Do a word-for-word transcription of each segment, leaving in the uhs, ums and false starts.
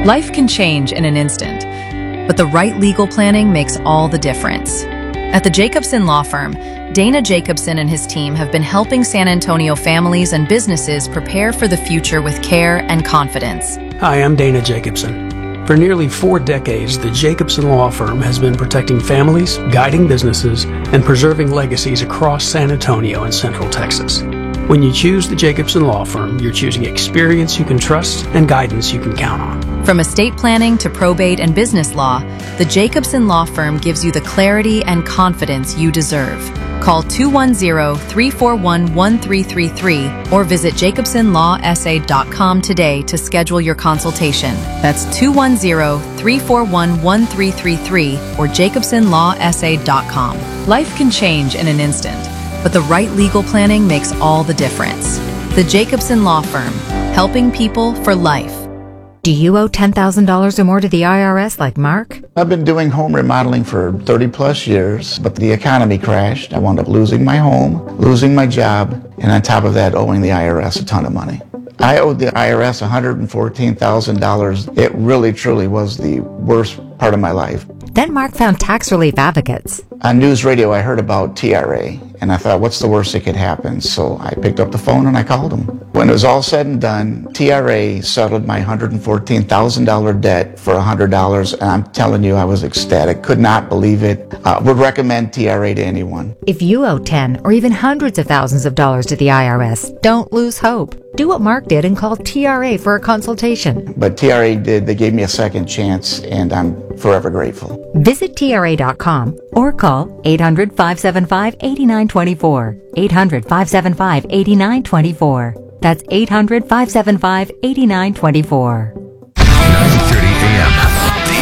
Life can change in an instant, but the right legal planning makes all the difference. At the Jacobson Law Firm, Dana Jacobson and his team have been helping San Antonio families and businesses prepare for the future with care and confidence. Hi, I'm Dana Jacobson. For nearly four decades, the Jacobson Law Firm has been protecting families, guiding businesses, and preserving legacies across San Antonio and Central Texas. When you choose the Jacobson Law Firm, you're choosing experience you can trust and guidance you can count on. From estate planning to probate and business law, the Jacobson Law Firm gives you the clarity and confidence you deserve. Call two one zero, three four one, one three three three or visit jacobson law s a dot com today to schedule your consultation. That's two one zero, three four one, one three three three or jacobson law s a dot com. Life can change in an instant, but the right legal planning makes all the difference. The Jacobson Law Firm, helping people for life. Do you owe ten thousand dollars or more to the I R S like Mark? I've been doing home remodeling for thirty plus years, but the economy crashed. I wound up losing my home, losing my job, and on top of that, owing the I R S a ton of money. I owed the I R S one hundred fourteen thousand dollars. It really, truly was the worst part of my life. Then Mark found tax relief advocates. On news radio, I heard about T R A, and I thought, what's the worst that could happen? So I picked up the phone and I called them. When it was all said and done, T R A settled my one hundred fourteen thousand dollars debt for one hundred dollars, and I'm telling you, I was ecstatic. Could not believe it. Uh, would recommend T R A to anyone. If you owe ten or even hundreds of thousands of dollars to the I R S, don't lose hope. Do what Mark did and call T R A for a consultation. But T R A did. They gave me a second chance, and I'm forever grateful. Visit T R A dot com or call eight hundred, five seven five, eight nine two four. eight hundred, five seven five, eight nine two four. That's eight hundred, five seven five, eight nine two four. nine thirty a.m. The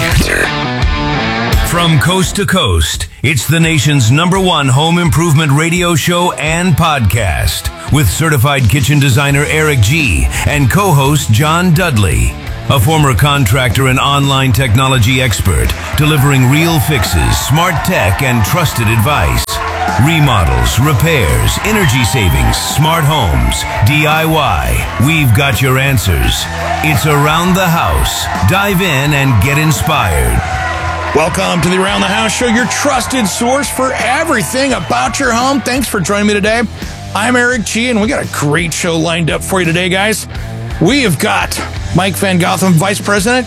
Answer. From coast to coast, it's the nation's number one home improvement radio show and podcast with certified kitchen designer Eric G. and co-host John Dudley. A former contractor and online technology expert, delivering real fixes, smart tech, and trusted advice. Remodels, repairs, energy savings, smart homes, D I Y. We've got your answers. It's Around the House. Dive in and get inspired. Welcome to the Around the House Show, your trusted source for everything about your home. Thanks for joining me today. I'm Eric G, and we got a great show lined up for you today, guys. We have got Mike Van Gotham, Vice President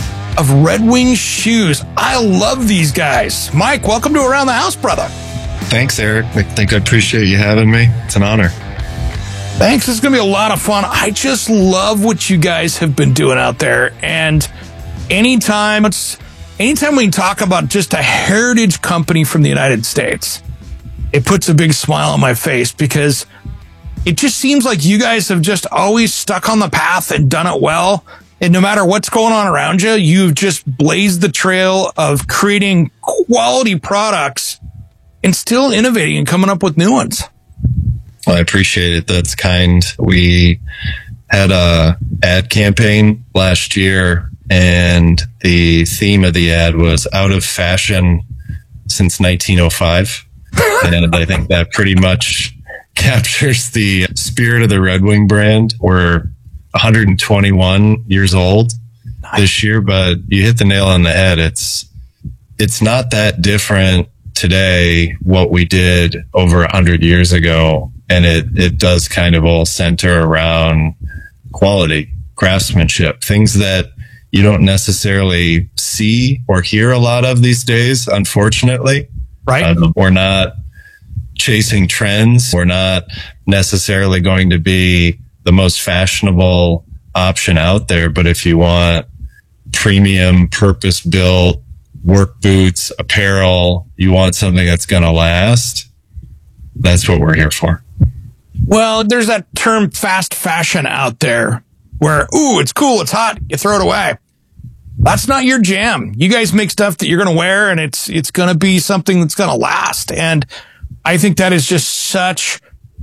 of Red Wing Shoes. I love these guys. Mike, welcome to Around the House, brother. Thanks, Eric. I think I appreciate you having me. It's an honor. Thanks. It's going to be a lot of fun. I just love what you guys have been doing out there. And anytime it's anytime we talk about just a heritage company from the United States, it puts a big smile on my face because it just seems like you guys have just always stuck on the path and done it well. And no matter what's going on around you, you've just blazed the trail of creating quality products and still innovating and coming up with new ones. Well, I appreciate it. That's kind. We had a ad campaign last year, and the theme of the ad was out of fashion since nineteen oh five. And I think that pretty much captures the spirit of the Red Wing brand. We're one hundred twenty-one years old this year, but you hit the nail on the head. It's, it's not that different today, what we did over a hundred years ago. And it, it does kind of all center around quality, craftsmanship, things that you don't necessarily see or hear a lot of these days, unfortunately. Right. Um, we're not chasing trends. We're not necessarily going to be the most fashionable option out there. But if you want premium, purpose-built work boots, apparel, you want something that's going to last, that's what we're here for. Well, there's that term fast fashion out there where, ooh, it's cool, it's hot, you throw it away. That's not your jam. You guys make stuff that you're going to wear, and it's it's going to be something that's going to last. And I think that is just such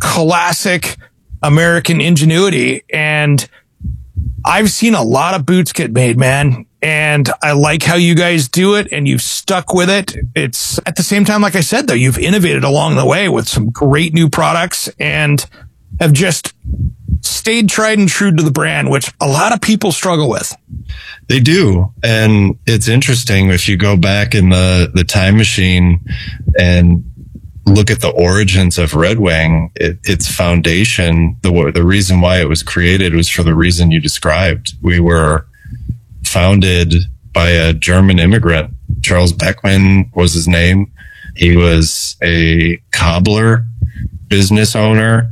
classic American ingenuity. And I've seen a lot of boots get made, man. And I like how you guys do it, and you've stuck with it. It's at the same time, like I said, though, you've innovated along the way with some great new products and have just stayed tried and true to the brand, which a lot of people struggle with. They do. And it's interesting if you go back in the, the time machine and look at the origins of Red Wing, it, its foundation, the, the reason why it was created was for the reason you described. We were founded by a German immigrant. Charles Beckman was his name. He was a cobbler, business owner,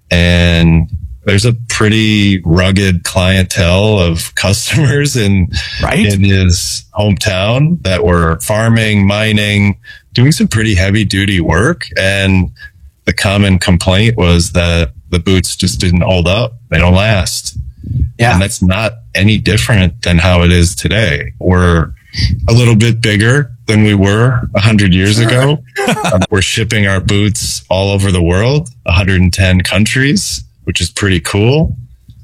and there's a pretty rugged clientele of customers in, right. in his hometown that were farming, mining, doing some pretty heavy duty work. And the common complaint was that the boots just didn't hold up. They don't last. Yeah. And that's not any different than how it is today. We're a little bit bigger than we were a hundred years sure. ago. We're shipping our boots all over the world, one hundred ten countries, which is pretty cool.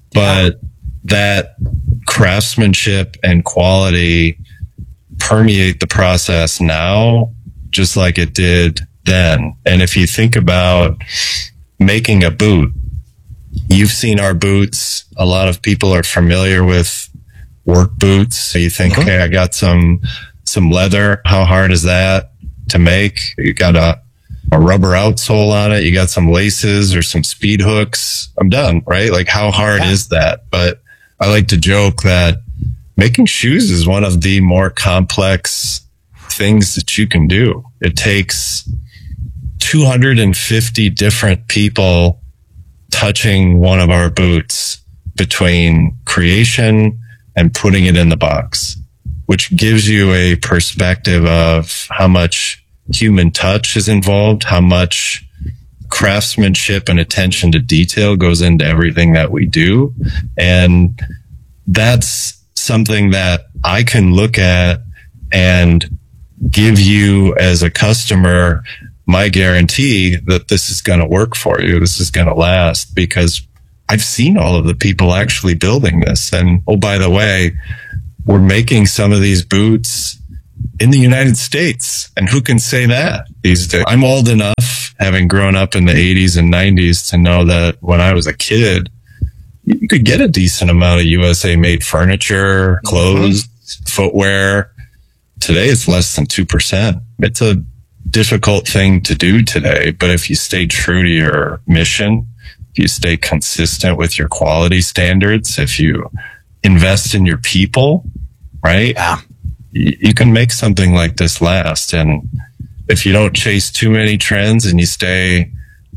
But that craftsmanship and quality permeate the process now, just like it did then. And if you think about making a boot, you've seen our boots. A lot of people are familiar with work boots. So you think, mm-hmm. okay, I got some, some leather. How hard is that to make? You got a, a rubber outsole on it. You got some laces or some speed hooks. I'm done, right? Like how hard yeah. is that? But I like to joke that making shoes is one of the more complex things that you can do. It takes two hundred fifty different people touching one of our boots between creation and putting it in the box, which gives you a perspective of how much human touch is involved, how much craftsmanship and attention to detail goes into everything that we do. And that's something that I can look at and give you as a customer my guarantee that this is going to work for you. This is going to last because I've seen all of the people actually building this. And oh, by the way, we're making some of these boots in the United States. And who can say that these days? I'm old enough, having grown up in the eighties and nineties, to know that when I was a kid, you could get a decent amount of U S A made furniture, clothes, mm-hmm. footwear. Today, it's less than two percent. It's a difficult thing to do today. But if you stay true to your mission, if you stay consistent with your quality standards, if you invest in your people, right? Yeah. You, you can make something like this last. And if you don't chase too many trends and you stay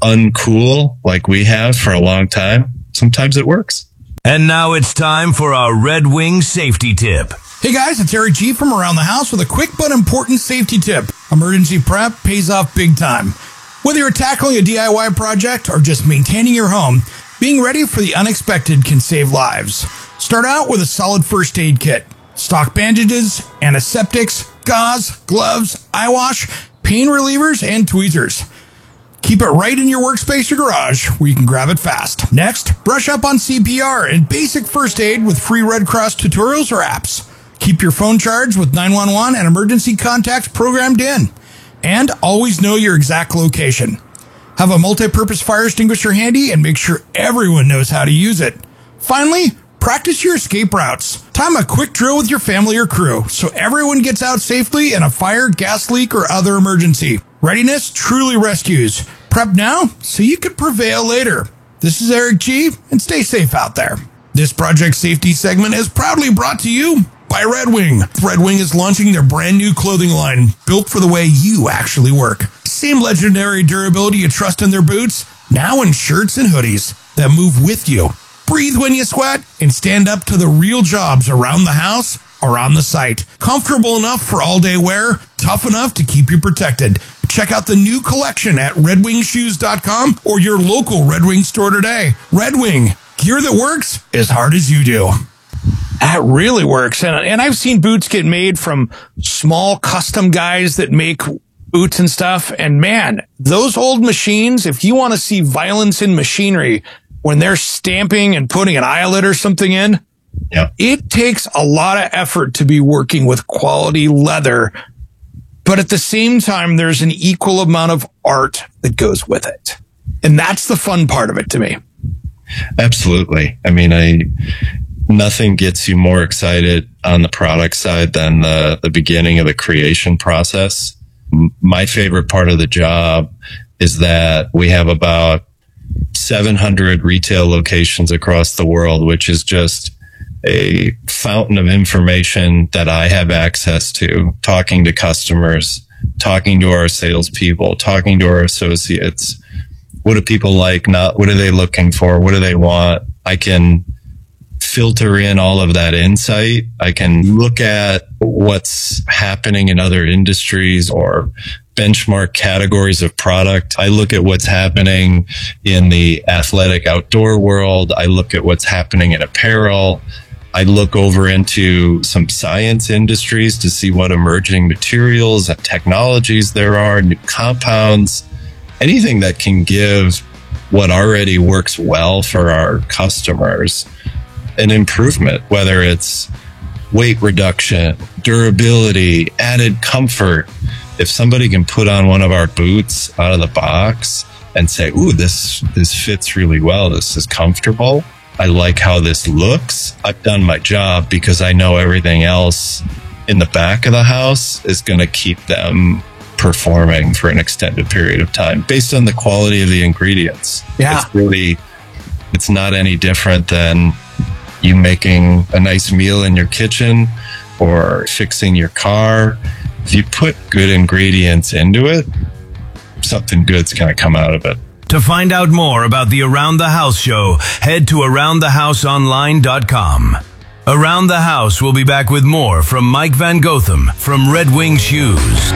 uncool like we have for a long time, sometimes it works. And now it's time for our Red Wing safety tip. Hey guys, it's Eric G from Around the House with a quick but important safety tip. Emergency prep pays off big time. Whether you're tackling a D I Y project or just maintaining your home, being ready for the unexpected can save lives. Start out with a solid first aid kit. Stock bandages, antiseptics, gauze, gloves, eye wash, pain relievers, and tweezers. Keep it right in your workspace or garage where you can grab it fast. Next, brush up on C P R and basic first aid with free Red Cross tutorials or apps. Keep your phone charged with nine one one and emergency contacts programmed in. And always know your exact location. Have a multi-purpose fire extinguisher handy and make sure everyone knows how to use it. Finally, practice your escape routes. Time a quick drill with your family or crew so everyone gets out safely in a fire, gas leak, or other emergency. Readiness truly rescues. Prep now so you can prevail later. This is Eric G, and stay safe out there. This project safety segment is proudly brought to you by Red Wing. Red Wing is launching their brand new clothing line, built for the way you actually work. Same legendary durability you trust in their boots, now in shirts and hoodies that move with you. Breathe when you sweat and stand up to the real jobs around the house or on the site. Comfortable enough for all-day wear, tough enough to keep you protected. Check out the new collection at red wing shoes dot com or your local Red Wing store today. Red Wing, gear that works as hard as you do. That really works. And, and I've seen boots get made from small custom guys that make boots and stuff. And man, those old machines, if you want to see violence in machinery, when they're stamping and putting an eyelet or something in, yeah. It takes a lot of effort to be working with quality leather. But at the same time, there's an equal amount of art that goes with it. And that's the fun part of it to me. Absolutely. I mean, I, nothing gets you more excited on the product side than the, the beginning of the creation process. My favorite part of the job is that we have about seven hundred retail locations across the world, which is just a fountain of information that I have access to, talking to customers, talking to our salespeople, talking to our associates. What do people like? Not what are they looking for? What do they want? I can filter in all of that insight. I can look at what's happening in other industries or benchmark categories of product. I look at what's happening in the athletic outdoor world. I look at what's happening in apparel. I look over into some science industries to see what emerging materials and technologies there are, new compounds, anything that can give what already works well for our customers an improvement, whether it's weight reduction, durability, added comfort. If somebody can put on one of our boots out of the box and say, ooh, this, this fits really well. This is comfortable. I like how this looks. I've done my job because I know everything else in the back of the house is going to keep them performing for an extended period of time based on the quality of the ingredients. Yeah. It's really, it's not any different than you making a nice meal in your kitchen or fixing your car. If you put good ingredients into it, something good's going to come out of it. To find out more about the Around the House show, head to around the house online dot com. Around the House will be back with more from Mike Van Gotham from Red Wing Shoes.